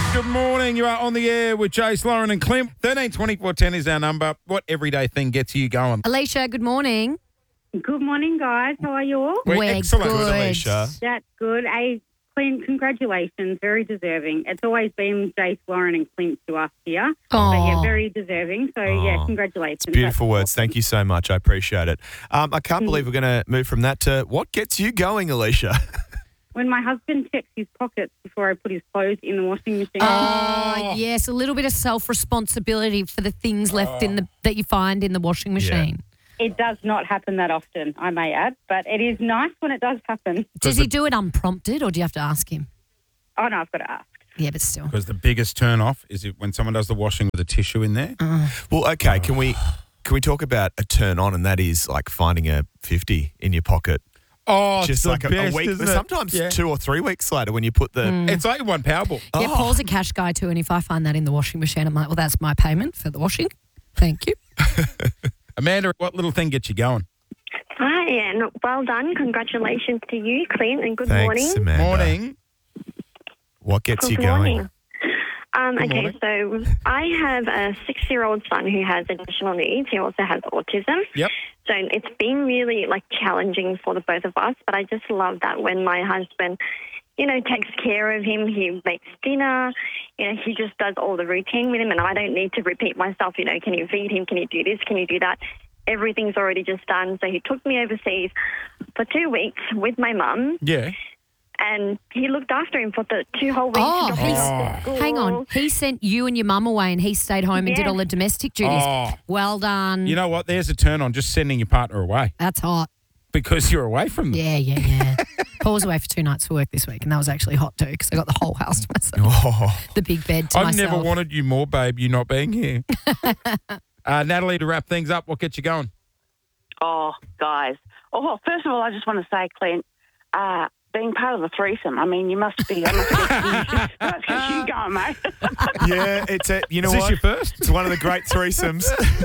Good morning. You are on the air with Jace, Lauren and Clint. 132410 is our number. What everyday thing gets you going? Alicia, good morning. Good morning, guys. How are you all? We're excellent. good. Alicia. That's good. Clint, congratulations. Very deserving. It's always been Jace, Lauren and Clint to us here. But yeah, very deserving. So, yeah, congratulations. Beautiful That's words. awesome. Thank you so much. I appreciate it. I can't believe we're going to move from that to what gets you going, Alicia? When my husband checks his pockets before I put his clothes in the washing machine. Oh, yes, a little bit of self-responsibility for the things left that you find in the washing machine. It does not happen that often, I may add, but it is nice when it does happen. Does he do it unprompted or do you have to ask him? Oh, no, I've got to ask. Yeah, but still. Because the biggest turn off is when someone does the washing with a tissue in there. Well, okay, can we talk about a turn on, and that is like finding a 50 in your pocket? Oh, Just like a week, sometimes 2 or 3 weeks later when you put the... It's like one Powerball. Yeah, Paul's a cash guy too, and if I find that in the washing machine, I'm like, well, that's my payment for the washing. Thank you. Amanda, what little thing gets you going? Hi, and well done. Congratulations to you, Clint, and good Thanks, morning. Amanda. Morning. What gets Good you going? morning. Okay, so I have a 6-year-old son who has additional needs. He also has autism. Yep. So it's been really challenging for the both of us, but I just love that when my husband, takes care of him, he makes dinner, he just does all the routine with him, and I don't need to repeat myself, can you feed him, can you do this, can you do that? Everything's already just done. So he took me overseas for 2 weeks with my mum. Yeah. And he looked after him for the 2 whole weeks. Oh, to drop him off to school. Hang on. He sent you and your mum away and he stayed home and did Yeah. all the domestic duties. Oh. Well done. You know what? There's a turn on just sending your partner away That's hot. because you're away from them. Yeah. Paul was away for 2 nights for work this week and that was actually hot too because I got the whole house to myself. Oh, The big bed to I've myself. never wanted you more, babe, you not being here. Natalie, to wrap things up, what gets you going? Oh, guys. Oh, well, first of all, I just want to say, Clint, being part of the threesome, I mean, you must get you going, mate. yeah, you know Is this what? your first? It's one of the great threesomes.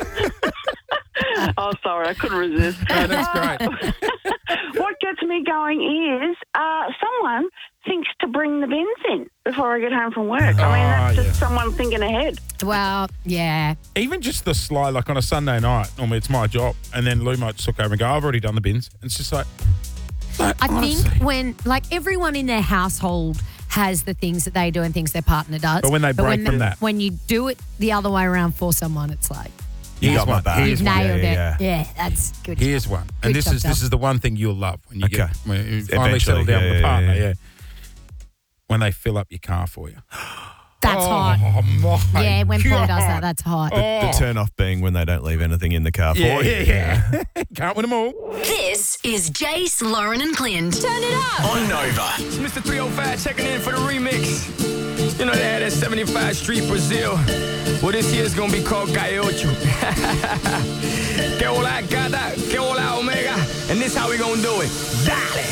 Oh, sorry, I couldn't resist. No, that's great. What gets me going is someone thinks to bring the bins in before I get home from work. I mean, that's just someone thinking ahead. Well, yeah. Even just the sly, like on a Sunday night, normally it's my job, and then Lou might just look over and go, I've already done the bins. And it's just like I honestly. think when, everyone in their household has the things that they do and things their partner does. But when they break from that. When you do it the other way around for someone, it's like, You got my back. Here's you've one. nailed Yeah. it. Yeah, that's good. Here's job. one. Good And this job, is the one thing you'll love when you Okay. when you finally settle Eventually, down with a yeah, partner. yeah. Yeah. When they fill up your car for you. That's hot. Oh, my Yeah, when Paul does that, God. that's hot. The turn off being when they don't leave anything in the car for you. Yeah. Can't win them all. This is Jace, Lauren and Clint. Turn it up. On Nova. It's Mr. 305 checking in for the remix. You know they had that 75 Street Brazil. Well, this year's gonna be called Calle Ocho. Que hola gata, que hola omega. And this how we gonna do it. Dale.